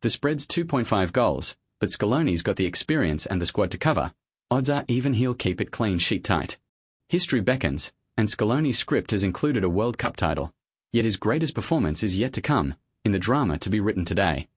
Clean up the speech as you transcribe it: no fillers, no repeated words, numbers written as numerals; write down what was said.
The spread's 2.5 goals, but Scaloni's got the experience and the squad to cover. Odds are even he'll keep it clean sheet tight. History beckons, and Scaloni's script has included a World Cup title. Yet his greatest performance is yet to come, in the drama to be written today.